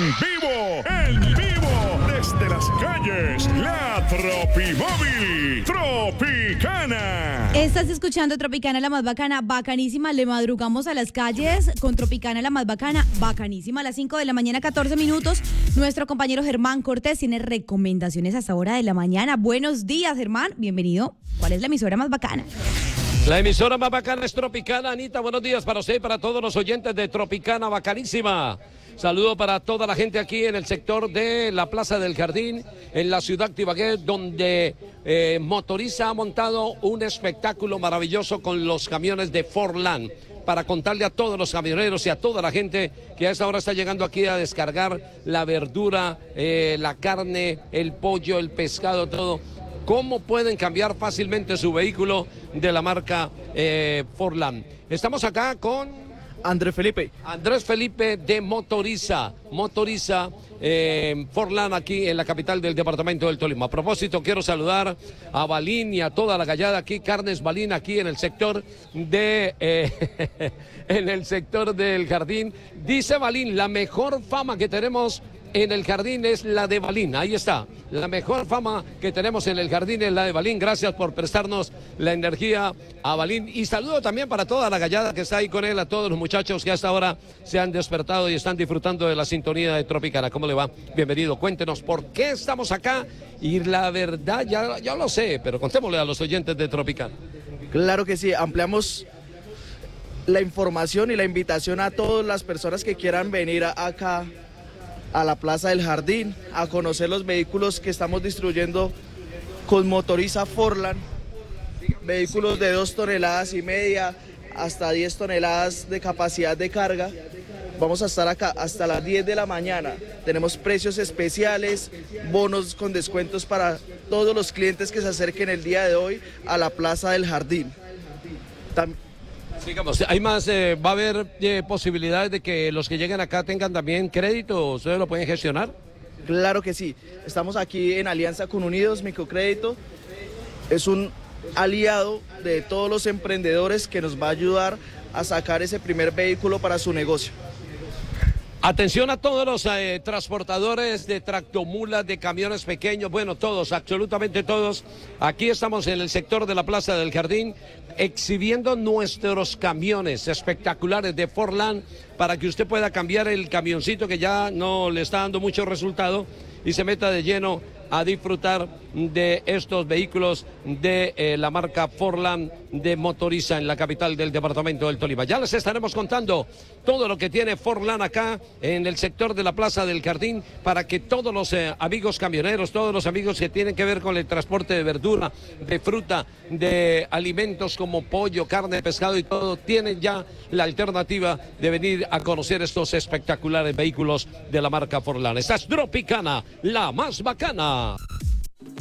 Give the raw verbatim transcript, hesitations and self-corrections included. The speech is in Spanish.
vivo, en vivo, desde las calles, la Tropimóvil Tropicana. Estás escuchando Tropicana, la más bacana, bacanísima. Le madrugamos a las calles con Tropicana, la más bacana, bacanísima. A las cinco de la mañana, catorce minutos. Nuestro compañero Germán Cortés tiene recomendaciones a esta hora de la mañana. Buenos días, Germán. Bienvenido. ¿Cuál es la emisora más bacana? La emisora más bacana es Tropicana. Anita, buenos días para usted y para todos los oyentes de Tropicana, bacanísima. Saludo para toda la gente aquí en el sector de la Plaza del Jardín, en la ciudad de Ibagué, donde eh, Motoriza ha montado un espectáculo maravilloso con los camiones de Forlán, para contarle a todos los camioneros y a toda la gente que a esta hora está llegando aquí a descargar la verdura, eh, la carne, el pollo, el pescado, todo. ¿Cómo pueden cambiar fácilmente su vehículo de la marca eh, Forlán? Estamos acá con Andrés Felipe. Andrés Felipe de Motoriza. Motoriza eh, Forlán, aquí en la capital del departamento del Tolima. A propósito, quiero saludar a Balín y a toda la gallada aquí, Carnes Balín, aquí en el sector de eh, en el sector del Jardín. Dice Balín, la mejor fama que tenemos en el Jardín es la de Balín. Ahí está, la mejor fama que tenemos en el Jardín es la de Balín. Gracias por prestarnos la energía a Balín. Y saludo también para toda la gallada que está ahí con él, a todos los muchachos que hasta ahora se han despertado y están disfrutando de la sintonía de Tropicana. ¿Cómo le va? Bienvenido. Cuéntenos por qué estamos acá. Y la verdad, ya, ya lo sé, pero contémosle a los oyentes de Tropicana. Claro que sí, ampliamos la información y la invitación a todas las personas que quieran venir a, acá a la Plaza del Jardín, a conocer los vehículos que estamos distribuyendo con Motoriza Forlán, vehículos de dos toneladas y media hasta diez toneladas de capacidad de carga. Vamos a estar acá hasta las diez de la mañana. Tenemos precios especiales, bonos con descuentos para todos los clientes que se acerquen el día de hoy a la Plaza del Jardín. También Digamos, hay más, eh, va a haber eh, posibilidades de que los que lleguen acá tengan también crédito. ¿Ustedes lo pueden gestionar? Claro que sí. Estamos aquí en alianza con Unidos Microcrédito. Es un aliado de todos los emprendedores que nos va a ayudar a sacar ese primer vehículo para su negocio. Atención a todos los eh, transportadores de tractomulas, de camiones pequeños, bueno, todos, absolutamente todos. Aquí estamos en el sector de la Plaza del Jardín exhibiendo nuestros camiones espectaculares de Forlán para que usted pueda cambiar el camioncito que ya no le está dando mucho resultado y se meta de lleno a disfrutar de estos vehículos de eh, la marca Forlán de Motoriza en la capital del departamento del Tolima. Ya les estaremos contando todo lo que tiene Forlán acá en el sector de la Plaza del Jardín para que todos los eh, amigos camioneros, todos los amigos que tienen que ver con el transporte de verdura, de fruta, de alimentos como pollo, carne, pescado y todo, tienen ya la alternativa de venir a conocer estos espectaculares vehículos de la marca Forlán. Esta es Tropicana, la más bacana.